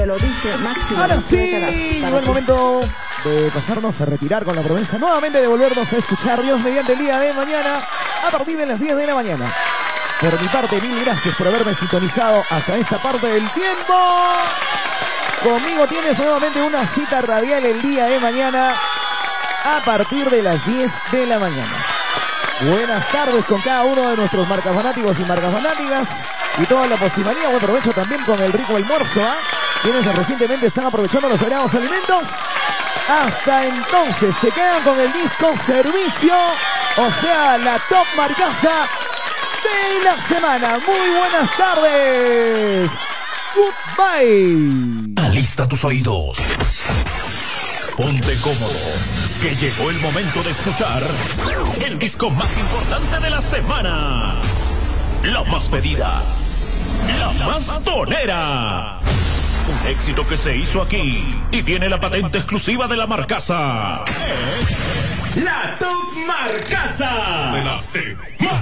lo dice Máximo. Ahora sí, llegó el momento de pasarnos a retirar con la promesa nuevamente de volvernos a escuchar Dios mediante el día de mañana a partir de las 10 de la mañana. Por mi parte, mil gracias por haberme sintonizado hasta esta parte del tiempo. Conmigo tienes nuevamente una cita radial el día de mañana a partir de las 10 de la mañana. Buenas tardes con cada uno de nuestros marcafanáticos y marcafanáticas y toda la posibilidad. Buen provecho también con el rico almuerzo, quienes recientemente están aprovechando los sagrados alimentos. Hasta entonces se quedan con el disco servicio, o sea, la top marcaza de la semana. Muy buenas tardes. Goodbye. Alista tus oídos. Ponte cómodo, que llegó el momento de escuchar el disco más importante de la semana. La más pedida, la más tonera. Un éxito que se hizo aquí y tiene la patente exclusiva de la Marcaza. Es la Top Marcaza de la semana.